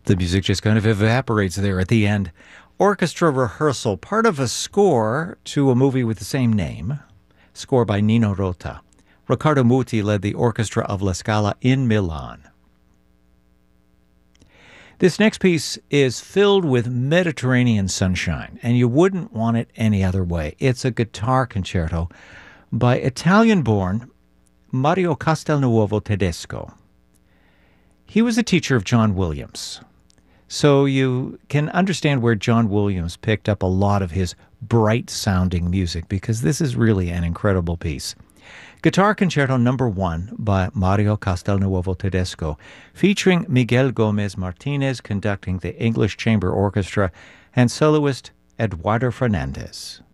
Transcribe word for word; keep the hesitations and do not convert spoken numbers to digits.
The music just kind of evaporates there at the end. Orchestra rehearsal, part of a score to a movie with the same name, score by Nino Rota. Riccardo Muti led the Orchestra of La Scala in Milan. This next piece is filled with Mediterranean sunshine, and you wouldn't want it any other way. It's a guitar concerto by Italian-born Mario Castelnuovo Tedesco. He was a teacher of John Williams, so you can understand where John Williams picked up a lot of his bright-sounding music, because this is really an incredible piece. Guitar Concerto Number One by Mario Castelnuovo Tedesco, featuring Miguel Gomez Martinez conducting the English Chamber Orchestra and soloist Eduardo Fernandez.